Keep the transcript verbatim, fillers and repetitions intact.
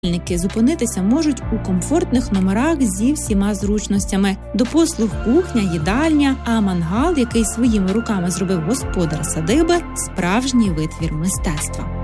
Відпочивальники зупинитися можуть у комфортних номерах зі всіма зручностями. До послуг кухня, їдальня, а мангал, який своїми руками зробив господар садиби – справжній витвір мистецтва.